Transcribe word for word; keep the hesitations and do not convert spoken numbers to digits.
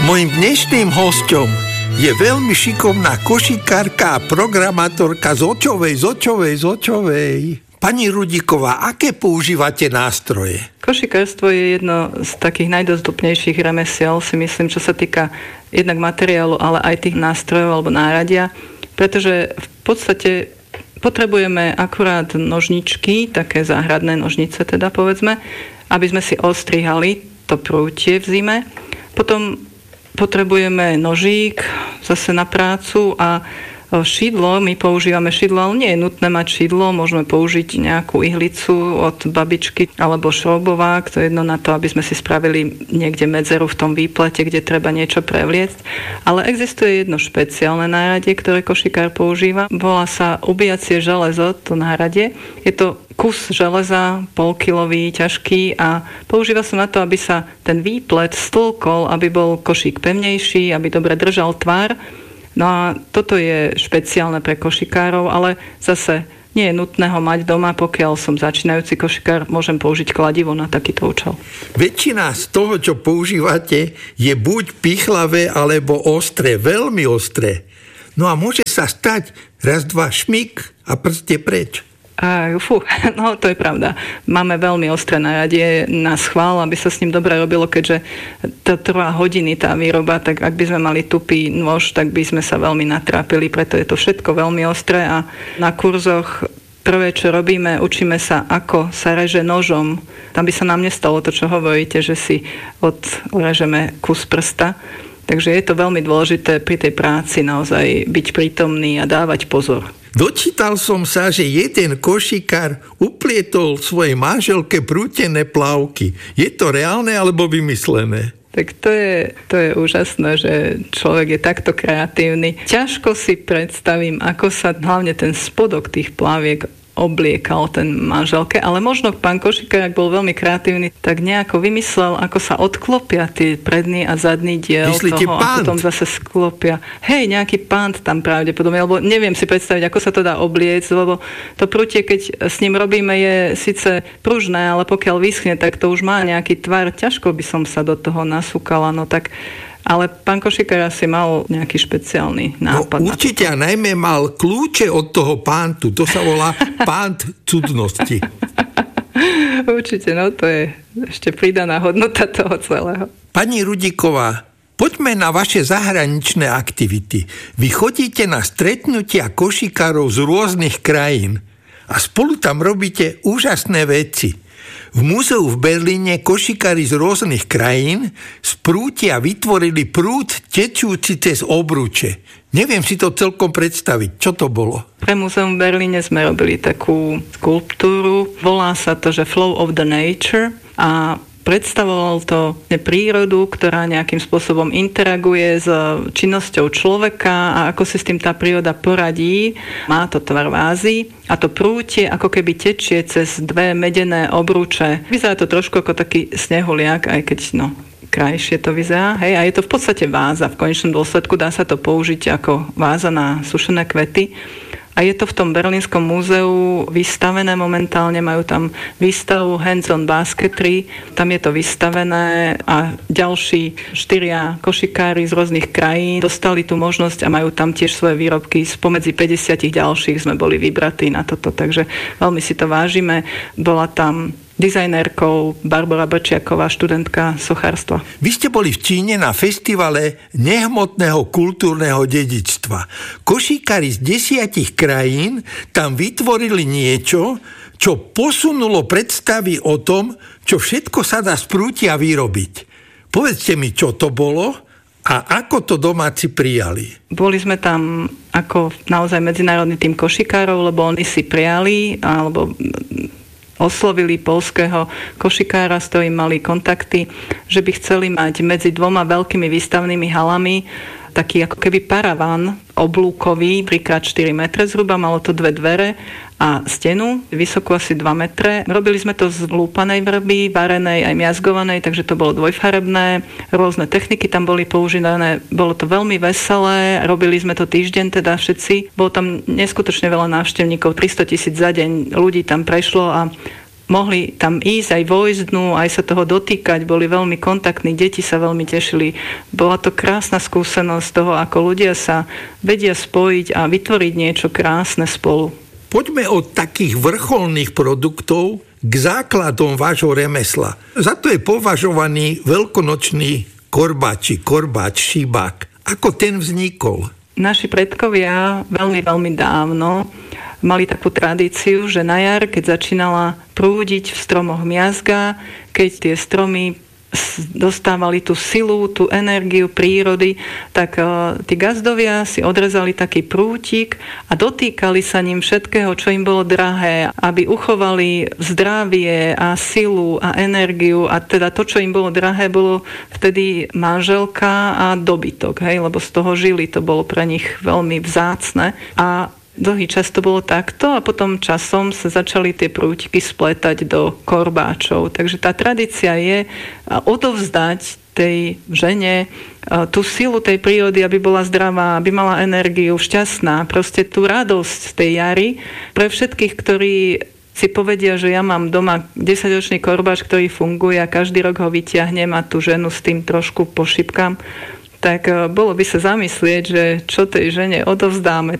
Mojím dnešným hosťom je veľmi šikovná košikárka a programátorka z Očovej, z Očovej, z Očovej. Pani Rudíková, aké používate nástroje? Košikárstvo je jedno z takých najdostupnejších remesiel, si myslím, čo sa týka jednak materiálu, ale aj tých nástrojov alebo náradia, pretože v podstate potrebujeme akurát nožničky, také záhradné nožnice teda povedzme, aby sme si ostrihali to prútie v zime. Potom potrebujeme nožík zase na prácu a šidlo, my používame šidlo, ale nie je nutné mať šidlo, môžeme použiť nejakú ihlicu od babičky alebo šroubovák, to je jedno na to, aby sme si spravili niekde medzeru v tom výplete, kde treba niečo prevliecť. Ale existuje jedno špeciálne náradie, ktoré košikár používa. Volá sa ubíjacie železo, to náradie. Je to kus železa, polkilový, ťažký a používa sa na to, aby sa ten výplet stĺkol, aby bol košík pevnejší, aby dobre držal tvár. No a toto je špeciálne pre košikárov, ale zase nie je nutné ho mať doma, pokiaľ som začínajúci košikár, môžem použiť kladivo na takýto účel. Väčšina z toho, čo používate, je buď pichlavé, alebo ostré, veľmi ostré. No a môže sa stať raz, dva, šmik a prst je preč. A, fú, no to je pravda. Máme veľmi ostré náradie na schvál, aby sa s ním dobre robilo, keďže to trvá hodiny tá výroba, tak ak by sme mali tupý nôž, tak by sme sa veľmi natrápili, preto je to všetko veľmi ostré a na kurzoch prvé, čo robíme, učíme sa, ako sa reže nožom. Tam by sa nám nestalo to, čo hovoríte, že si odrežeme kus prsta. Takže je to veľmi dôležité pri tej práci naozaj byť prítomný a dávať pozor. Dočítal som sa, že jeden košikár uplietol svojej manželke prútené plavky. Je to reálne alebo vymyslené? Tak to je, to je úžasné, že človek je takto kreatívny. Ťažko si predstavím, ako sa hlavne ten spodok tých plaviek obliekal ten manželke, ale možno pán košikár, ak bol veľmi kreatívny, tak nejako vymyslel, ako sa odklopia tie predný a zadný diel Myslíte toho pant? A potom zase sklopia. Hej, nejaký pant tam pravdepodobne, lebo neviem si predstaviť, ako sa to dá obliecť, lebo to prútie, keď s ním robíme, je síce pružné, ale pokiaľ vyschne, tak to už má nejaký tvar. Ťažko by som sa do toho nasúkala, no tak ale pán košikár asi mal nejaký špeciálny nápad. No určite a najmä mal kľúče od toho pántu. To sa volá pánt cudnosti. Určite, no to je ešte pridaná hodnota toho celého. Pani Rudíková, poďme na vaše zahraničné aktivity. Vy chodíte na stretnutia košikárov z rôznych krajín a spolu tam robíte úžasné veci. V múzeu v Berlíne košikári z rôznych krajín z prútia vytvorili prúd tečúci cez obruče. Neviem si to celkom predstaviť. Čo to bolo? Pre múzeum v Berlíne sme robili takú skulptúru. Volá sa to, že Flow of the Nature a predstavoval to prírodu, ktorá nejakým spôsobom interaguje s činnosťou človeka a ako si s tým tá príroda poradí. Má to tvar vázy a to prútie ako keby tečie cez dve medené obruče. Vyzerá to trošku ako taký snehuliak, aj keď no, krajšie to vyzerá. Hej, a je to v podstate váza. V konečnom dôsledku dá sa to použiť ako váza na sušené kvety. A je to v tom Berlínskom múzeu vystavené momentálne, majú tam výstavu Hands on Basketry, tam je to vystavené a ďalší štyria košikári z rôznych krajín dostali tú možnosť a majú tam tiež svoje výrobky. Spomedzi päťdesiat ďalších sme boli vybratí na toto, takže veľmi si to vážime. Bola tam dizajnérkou Barbora Brčiaková, študentka sochárstva. Vy ste boli v Číne na festivale nehmotného kultúrneho dedičstva. Košíkari z desiatich krajín tam vytvorili niečo, čo posunulo predstavy o tom, čo všetko sa dá z prútia vyrobiť. Povedzte mi, čo to bolo a ako to domáci prijali. Boli sme tam ako naozaj medzinárodný tým košikárov, lebo oni si prijali, alebo oslovili poľského košikára, s ktorým mali kontakty, že by chceli mať medzi dvoma veľkými výstavnými halami taký ako keby paraván oblúkový, tri krát štyri metre zhruba, malo to dve dvere a stenu, vysokú asi dva metre. Robili sme to z lúpanej vrby, varenej aj miazgovanej, takže to bolo dvojfarebné. Rôzne techniky tam boli používané, bolo to veľmi veselé, robili sme to týždeň teda všetci. Bolo tam neskutočne veľa návštevníkov, tristo tisíc za deň ľudí tam prešlo a mohli tam ísť, aj vojsť, aj sa toho dotýkať, boli veľmi kontaktní, deti sa veľmi tešili. Bola to krásna skúsenosť toho, ako ľudia sa vedia spojiť a vytvoriť niečo krásne spolu. Poďme od takých vrcholných produktov k základom vášho remesla. Za to je považovaný veľkonočný korbáč, či korbáč, šíbak. Ako ten vznikol? Naši predkovia veľmi, veľmi dávno mali takú tradíciu, že na jar, keď začínala prúdiť v stromoch miazga, keď tie stromy dostávali tú silu, tú energiu prírody, tak uh, tí gazdovia si odrezali taký prútik a dotýkali sa ním všetkého, čo im bolo drahé, aby uchovali zdravie a silu a energiu, a teda to, čo im bolo drahé, bolo vtedy manželka a dobytok, hej, lebo z toho žili, to bolo pre nich veľmi vzácne. A dlhý čas to bolo takto a potom časom sa začali tie prútiky spletať do korbáčov. Takže tá tradícia je odovzdať tej žene tú silu tej prírody, aby bola zdravá, aby mala energiu, šťastná, proste tú radosť tej jary pre všetkých, ktorí si povedia, že ja mám doma desaťročný korbáč, ktorý funguje a každý rok ho vyťahnem a tú ženu s tým trošku pošipkám, tak bolo by sa zamyslieť, že čo tej žene odovzdáme